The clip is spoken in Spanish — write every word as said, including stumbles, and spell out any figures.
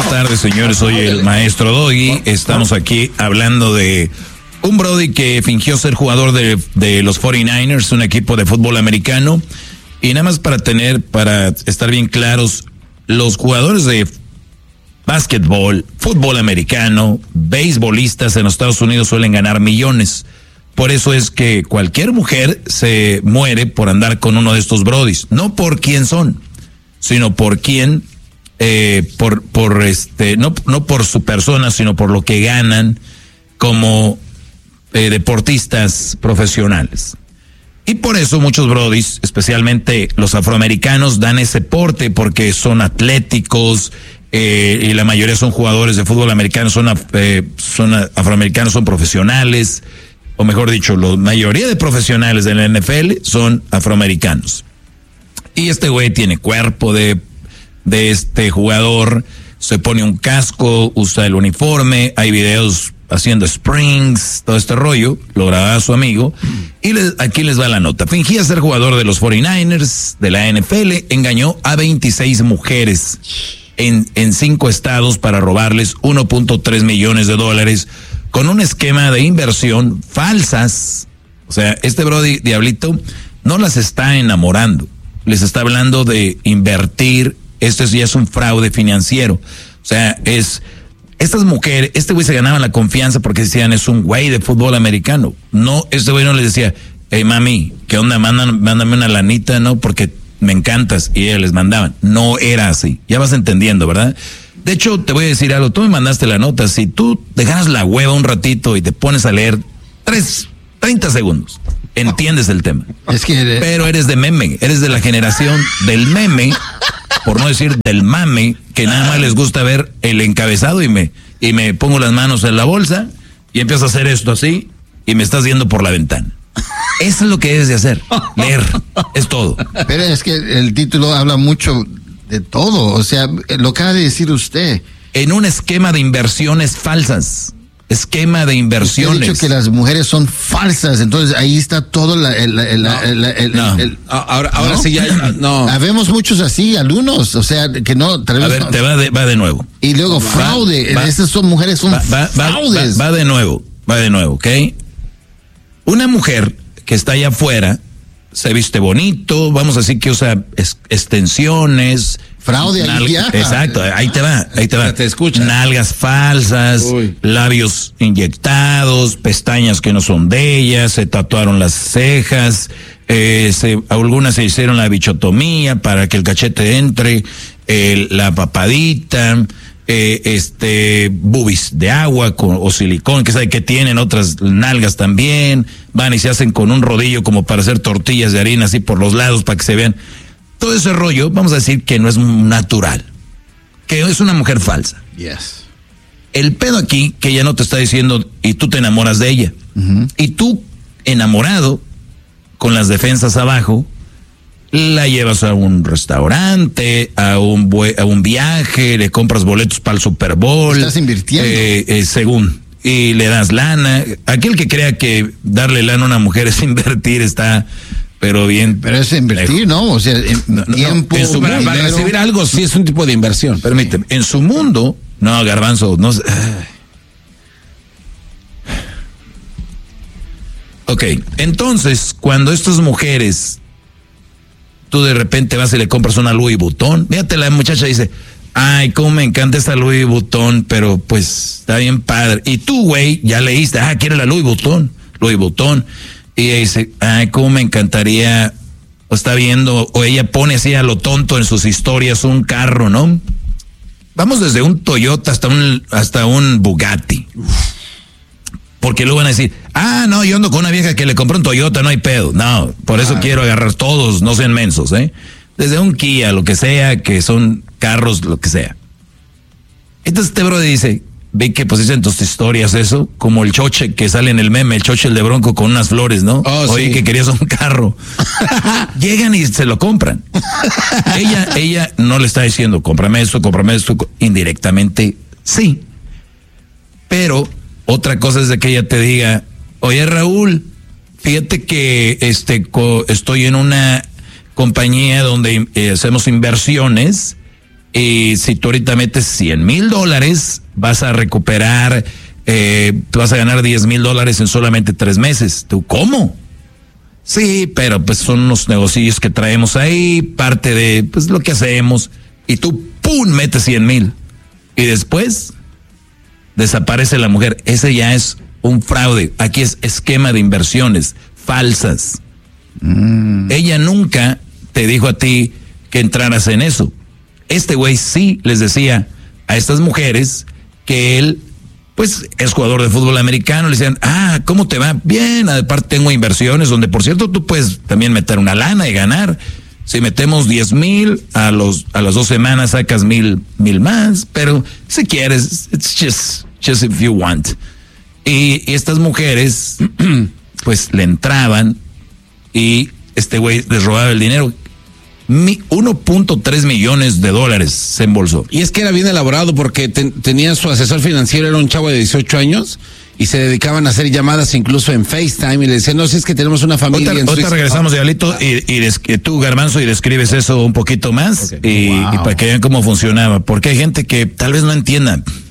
buenas tardes, señores. Soy el maestro Doggy. Estamos aquí hablando de un brody que fingió ser jugador de, de los cuarenta y nueve ers, un equipo de fútbol americano. Y nada más para tener, para estar bien claros, los jugadores de básquetbol, fútbol americano, beisbolistas en los Estados Unidos suelen ganar millones. Por eso es que cualquier mujer se muere por andar con uno de estos brodis. No por quién son, sino por quién, eh, por, por este, no, no por su persona, sino por lo que ganan como eh, deportistas profesionales. Y por eso muchos brodis, especialmente los afroamericanos, dan ese porte porque son atléticos, eh, y la mayoría son jugadores de fútbol americano, son, eh, son afroamericanos, son profesionales, o mejor dicho, la mayoría de profesionales de la N F L son afroamericanos. Y este güey tiene cuerpo de, de este jugador, se pone un casco, usa el uniforme, hay videos haciendo springs, todo este rollo, lo grababa su amigo, y les, aquí les va la nota. Fingía ser jugador de los cuarenta y nueve ers de la N F L, engañó a veintiséis mujeres en, en cinco estados para robarles uno punto tres millones de dólares con un esquema de inversión falsas. O sea, este brody Diablito no las está enamorando, les está hablando de invertir. Esto ya es un fraude financiero. O sea, es... Estas mujeres, este güey se ganaba la confianza porque decían, es un güey de fútbol americano. No, este güey no les decía, hey mami, ¿qué onda? Mándame, mándame una lanita, ¿no? Porque me encantas. Y ellas les mandaban. No era así. Ya vas entendiendo, ¿verdad? De hecho, te voy a decir algo. Tú me mandaste la nota. Si tú dejas la hueva un ratito y te pones a leer tres, treinta segundos, entiendes el tema. Es que... Pero eres de meme. Eres de la generación del meme, por no decir del mame, que nada más les gusta ver el encabezado y me, y me pongo las manos en la bolsa y empiezo a hacer esto así y me estás viendo por la ventana. Eso es lo que debes de hacer, leer, es todo. Pero es que el título habla mucho de todo, o sea, lo acaba de decir usted. En un esquema de inversiones falsas. Esquema de inversiones. Usted ha dicho que las mujeres son falsas, entonces ahí está todo la, el, el, no, el, el, no. el, el ahora, ahora ¿no? sí ya no. Habemos muchos así, alumnos, o sea, que no. A ver, no. te va de, va de nuevo. Y luego va, fraude, va, esas son mujeres, son va, va, fraudes. Va, va, va de nuevo, va de nuevo, ¿ok? Una mujer que está allá afuera se viste bonito, vamos a decir que usa es, extensiones. Fraude, nal- ahí ya. Exacto, ahí te va, ahí te va. Te escucha. Nalgas falsas, Uy. labios inyectados, pestañas que no son de ellas, se tatuaron las cejas, eh, se, algunas se hicieron la bichotomía para que el cachete entre, eh, la papadita, eh, este, boobies de agua con, o silicón, que sabe que tienen otras nalgas también, van y se hacen con un rodillo como para hacer tortillas de harina así por los lados para que se vean. Todo ese rollo, vamos a decir que no es natural, que es una mujer falsa. Yes. El pedo aquí, que ella no te está diciendo, y tú te enamoras de ella. Uh-huh. Y tú, enamorado, con las defensas abajo, la llevas a un restaurante, a un, bue- a un viaje, le compras boletos para el Super Bowl. Estás invirtiendo. Eh, eh, según, y le das lana. Aquel que crea que darle lana a una mujer es invertir está... Pero bien. Pero es invertir, ¿no? O sea, en no, no, tiempo. En su, para, para recibir algo, sí es un tipo de inversión. Permíteme. En su mundo, no, Garbanzo, no sé. Ok, entonces, cuando estas mujeres, tú de repente vas y le compras una Louis Vuitton, fíjate, la muchacha dice, ay, cómo me encanta esta Louis Vuitton, pero pues está bien padre. Y tú, güey, ya leíste, ah, quiere la Louis Vuitton, Louis Vuitton. Y ella dice, ay, cómo me encantaría, o está viendo, o ella pone así a lo tonto en sus historias un carro, ¿no? Vamos desde un Toyota hasta un, hasta un Bugatti. Porque luego van a decir, ah, no, yo ando con una vieja que le compró un Toyota, no hay pedo. No, por eso ah. quiero agarrar todos, no sean mensos, ¿eh? Desde un Kia, lo que sea, que son carros, lo que sea. Entonces este brother dice, ve que pues dicen tus historias eso, como el choche que sale en el meme, el choche el de Bronco con unas flores, ¿no? Oh, Oye, sí. que querías un carro. Llegan y se lo compran. ella, ella no le está diciendo, cómprame esto, cómprame esto, indirectamente, sí. Pero otra cosa es de que ella te diga, oye Raúl, fíjate que este co- estoy en una compañía donde eh, hacemos inversiones Y si tú ahorita metes cien mil dólares, vas a recuperar, eh, tú vas a ganar diez mil dólares en solamente tres meses. ¿Tú cómo? Sí, pero pues son unos negocios que traemos ahí, parte de pues lo que hacemos, y tú, ¡pum!, metes cien mil. Y después desaparece la mujer. Ese ya es un fraude. Aquí es esquema de inversiones falsas. Mm. Ella nunca te dijo a ti que entraras en eso. Este güey sí les decía a estas mujeres que él pues es jugador de fútbol americano. Le decían, ah, ¿cómo te va? Bien, aparte tengo inversiones donde, por cierto, tú puedes también meter una lana y ganar. Si metemos diez mil, a los a las dos semanas sacas mil, mil más, pero si quieres, it's just, just if you want. Y, y estas mujeres, pues le entraban y este güey les robaba el dinero. uno punto tres millones de dólares se embolsó. Y es que era bien elaborado porque ten, tenía su asesor financiero, era un chavo de dieciocho años y se dedicaban a hacer llamadas incluso en FaceTime y le decían, no, si es que tenemos una familia. Otra, en otra regresamos, Diablito, ah. y, y des, tú, Garbanzo, y describes eso un poquito más, okay. y, wow. y para que vean cómo funcionaba, porque hay gente que tal vez no entienda.